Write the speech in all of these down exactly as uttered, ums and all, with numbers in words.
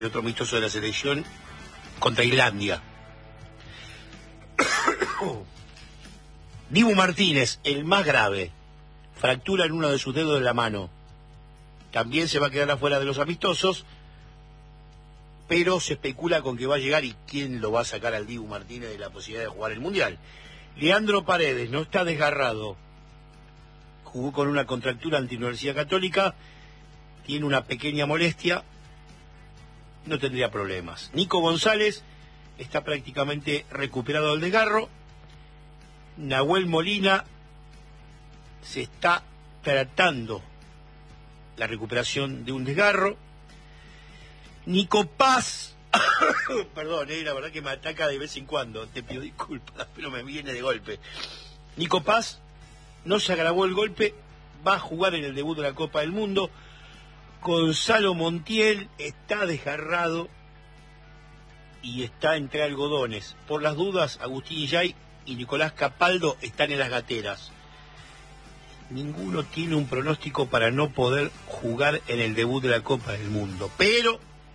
otro amistoso de la selección contra Islandia. Dibu Martínez, el más grave, fractura en uno de sus dedos de la mano. También se va a quedar afuera de los amistosos, pero se especula con que va a llegar y quién lo va a sacar al Dibu Martínez de la posibilidad de jugar el Mundial. Leandro Paredes no está desgarrado, jugó con una contractura ante Universidad Católica, tiene una pequeña molestia, no tendría problemas. Nico González está prácticamente recuperado del desgarro. Nahuel Molina se está tratando la recuperación de un desgarro. Nico Paz, perdón, eh, la verdad que me ataca de vez en cuando, te pido disculpas, pero me viene de golpe. Nico Paz no se agravó el golpe, va a jugar en el debut de la Copa del Mundo. Gonzalo Montiel está desgarrado y está entre algodones. Por las dudas, Agustín Illay y Nicolás Capaldo están en las gateras. Ninguno tiene un pronóstico para no poder jugar en el debut de la Copa del Mundo, pero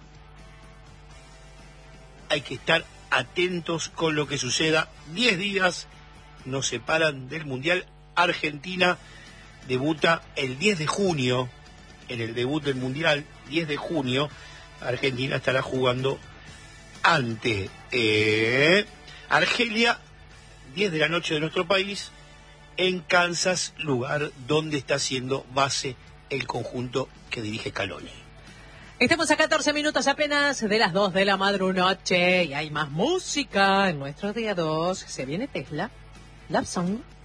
hay que estar atentos con lo que suceda. Diez días nos separan del Mundial. Argentina debuta el diez de junio, en el debut del Mundial, diez de junio, Argentina estará jugando ante eh, Argelia, diez de la noche de nuestro país, en Kansas, lugar donde está haciendo base el conjunto que dirige Scaloni. Estamos a catorce minutos apenas de las dos de la madrugada y hay más música en nuestro día dos. Se viene Tesla, Love Song.